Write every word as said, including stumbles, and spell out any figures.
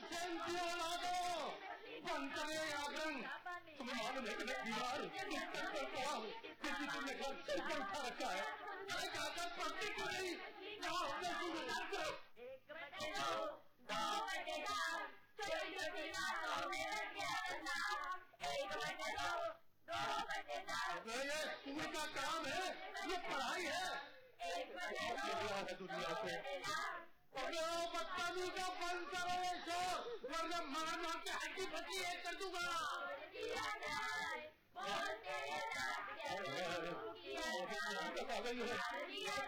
बनता है आगन तुम्हारे नहीं बिहार किसी तुमने घर से उठा रखा है पढ़ती क्यों नहीं एक बजे दो दो बजे चार छोटी छोटी बातों में लग गया एक बजे दो दो बजे चार ये स्कूल का काम है ये पढ़ाई है एक बजे दो दुनिया से बदतमीजी का बंद करो ये शोर वरना मार मार के हड्डी फटी है कर दूंगा बोल तेरे